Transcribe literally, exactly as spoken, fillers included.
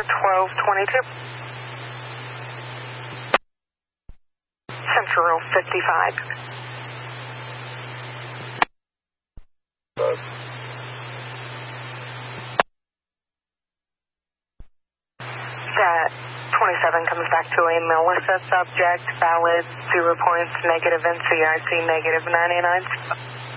for twelve twenty-two. Central fifty-five. That twenty-seven comes back to a Melissa subject, valid, zero points, negative N C I C, negative ninety-nine.